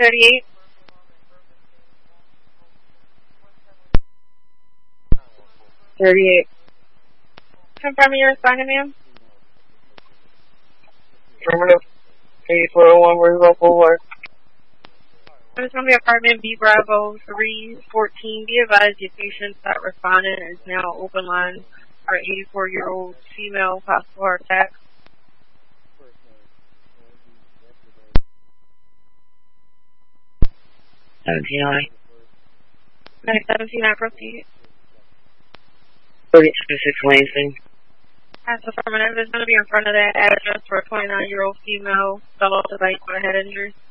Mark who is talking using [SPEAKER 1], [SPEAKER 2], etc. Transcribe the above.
[SPEAKER 1] 38. Confirm your assignment, ma'am.
[SPEAKER 2] Affirmative. 8401, where's local work?
[SPEAKER 1] It's going to be apartment B Bravo 314. Be advised your patient that respondent is now open line. Our 84-year-old female possible heart attack.
[SPEAKER 2] 17I.
[SPEAKER 1] 917, I proceed.
[SPEAKER 2] 36 Lansing.
[SPEAKER 1] That's affirmative. It's going to be in front of that address for a 29-year-old female fell off the bike with a head injury.